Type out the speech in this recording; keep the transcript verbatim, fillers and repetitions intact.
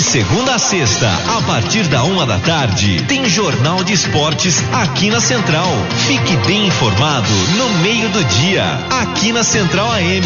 segunda a sexta, a partir da uma da tarde, tem Jornal de Esportes aqui na Central. Fique bem informado no meio do dia, aqui na Central A M.